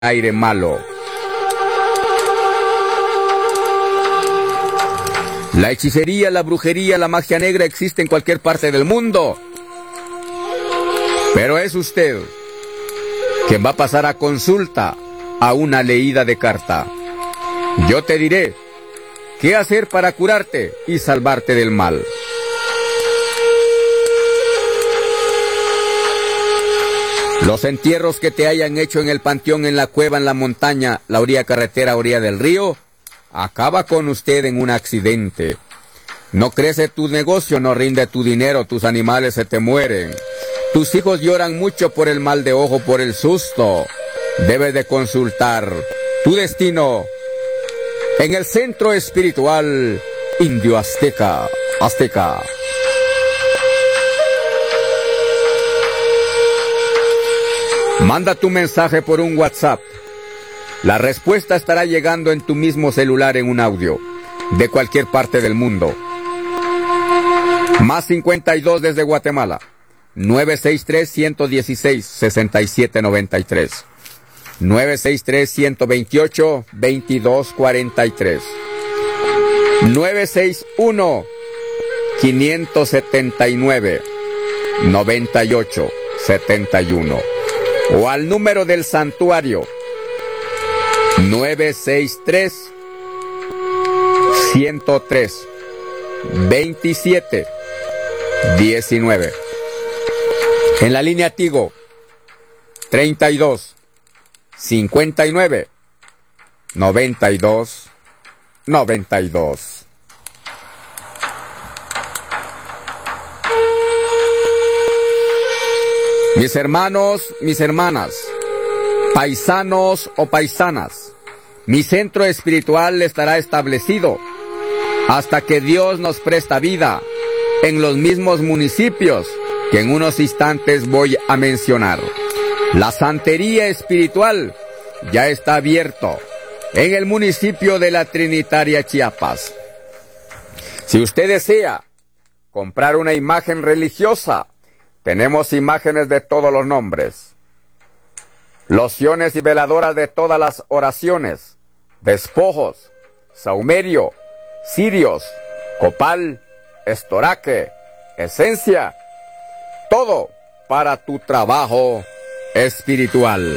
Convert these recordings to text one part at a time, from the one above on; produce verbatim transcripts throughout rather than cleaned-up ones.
aire malo. La hechicería, la brujería, la magia negra existe en cualquier parte del mundo. Pero es usted quien va a pasar a consulta a una leída de carta. Yo te diré qué hacer para curarte y salvarte del mal. Los entierros que te hayan hecho en el panteón, en la cueva, en la montaña, la orilla carretera, orilla del río, acaba con usted en un accidente. No crece tu negocio, no rinde tu dinero, tus animales se te mueren. Tus hijos lloran mucho por el mal de ojo, por el susto. Debes de consultar tu destino en el Centro Espiritual Indio Azteca. Azteca. Manda tu mensaje por un WhatsApp. La respuesta estará llegando en tu mismo celular en un audio, de cualquier parte del mundo. Más cincuenta y dos desde Guatemala. nueve seis tres, uno uno seis, seis siete nueve tres. nueve seis tres, uno dos ocho, dos dos cuatro tres. nueve seis uno, cinco siete nueve, nueve ocho siete uno. O al número del santuario nueve seis tres, uno cero tres, veintisiete diecinueve. En la línea Tigo treinta y dos, cincuenta y nueve, noventa y dos, noventa y dos. Mis hermanos, mis hermanas, paisanos o paisanas, mi centro espiritual estará establecido hasta que Dios nos presta vida en los mismos municipios que en unos instantes voy a mencionar. La santería espiritual ya está abierto en el municipio de La Trinitaria, Chiapas. Si usted desea comprar una imagen religiosa, tenemos imágenes de todos los nombres, lociones y veladoras de todas las oraciones, despojos, saumerio, cirios, copal, estoraque, esencia, todo para tu trabajo espiritual.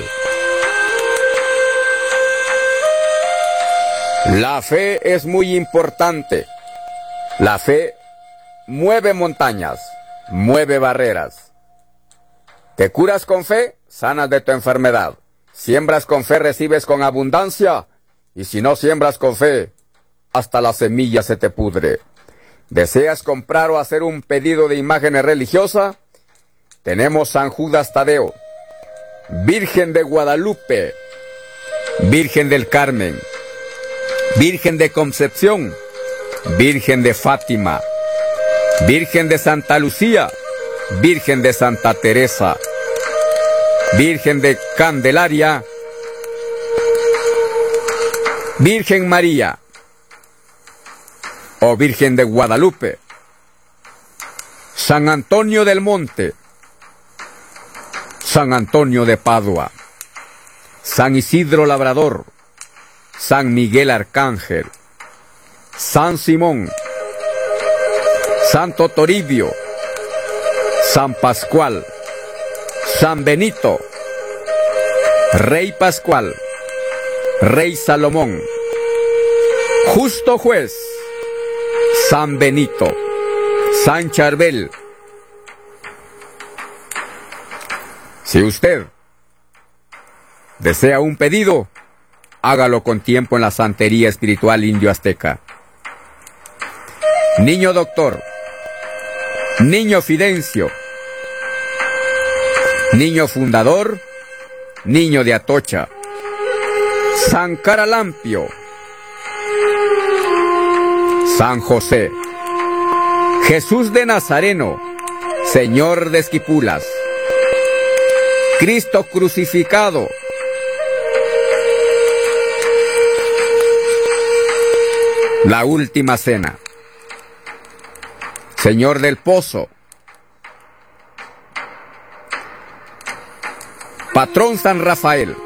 La fe es muy importante. La fe mueve montañas, mueve barreras. Te curas con fe, sanas de tu enfermedad. Siembras con fe, recibes con abundancia. Y si no siembras con fe, hasta la semilla se te pudre. ¿Deseas comprar o hacer un pedido de imágenes religiosas? Tenemos San Judas Tadeo, Virgen de Guadalupe, Virgen del Carmen, Virgen de Concepción, Virgen de Fátima, Virgen de Santa Lucía, Virgen de Santa Teresa, Virgen de Candelaria, Virgen María o Virgen de Guadalupe, San Antonio del Monte, San Antonio de Padua, San Isidro Labrador, San Miguel Arcángel, San Simón, Santo Toribio, San Pascual, San Benito, Rey Pascual, Rey Salomón, Justo Juez, San Benito, San Charbel. Si usted desea un pedido, hágalo con tiempo en la santería espiritual indio azteca. Niño Doctor, Niño Fidencio, Niño Fundador, Niño de Atocha, San Caralampio, San José, Jesús de Nazareno, Señor de Esquipulas, Cristo crucificado, la última cena, Señor del Pozo, Patrón San Rafael,